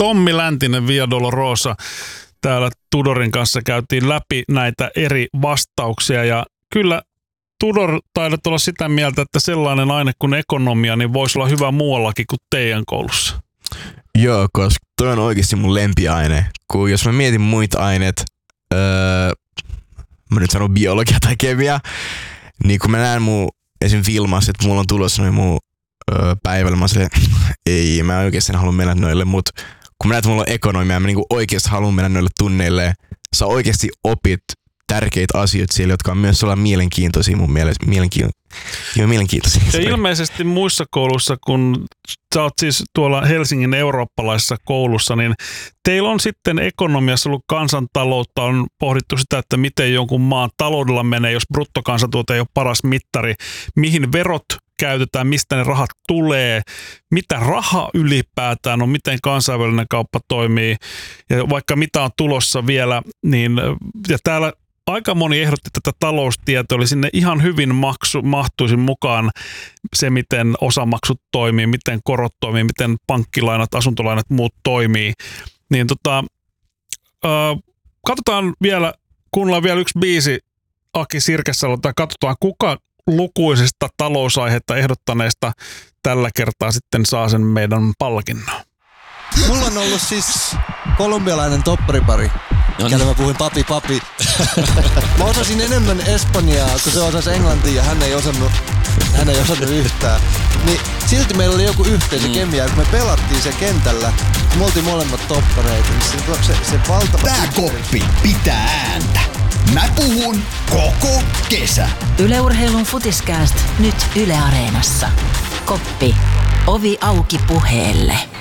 Tommi Läntinen, Via Dolorosa. Täällä Tudorin kanssa käytiin läpi näitä eri vastauksia ja kyllä Tudor taidat olla sitä mieltä, että sellainen aine kuin ekonomia niin voisi olla hyvä muuallakin kuin teidän koulussa. Joo, koska toi on oikeasti mun lempiaine. Kun jos mä mietin muita aineet, mä nyt sanon biologia tai kemia, niin kun mä näen mun esim. Filmassa, että mulla on tulossa noin mun päivällä, mä silleen, ei, mä oikeasti halua mennä noille, mut kun mä näen, että mulla on ekonomia, mä niinku oikeasti haluan mennä noille tunneille, sä oikeasti opit tärkeitä asioita siellä, jotka on myös olla mielenkiintoisia mun mielestä. Mielenkiintoisia. Ja ilmeisesti muissa kouluissa, kun sä oot siis tuolla Helsingin eurooppalaisessa koulussa, niin teillä on sitten ekonomiassa ollut kansantaloutta, on pohdittu sitä, että miten jonkun maan taloudella menee, jos bruttokansantuote ei ole paras mittari, mihin verot käytetään, mistä ne rahat tulee, mitä raha ylipäätään on, miten kansainvälinen kauppa toimii ja vaikka mitä on tulossa vielä, niin ja täällä aika moni ehdotti tätä taloustietoa, eli sinne ihan hyvin mahtuisi mukaan se, miten osamaksut toimii, miten korot toimii, miten pankkilainat, asuntolainat, muut toimii. Niin katsotaan vielä, kuunnellaan vielä yksi biisi Aki Sirkesalolta ja katsotaan, kuka lukuisista talousaihetta ehdottaneista tällä kertaa sitten saa sen meidän palkinnon. Mulla on ollut siis kolumbialainen topparipari, kelle mä puhuin papi. Mä osasin enemmän espanjaa, kun se osasi englantia ja hän ei osannut yhtään. Niin silti meillä oli joku yhteisö kemia, kun me pelattiin se kentällä, me oltiin molemmat toppareita, niin se valtava... Tää koppi pitää ääntä. Mä puhun koko kesä. Yle Urheilun Futiskääst nyt Yle Areenassa. Koppi. Ovi auki puheelle.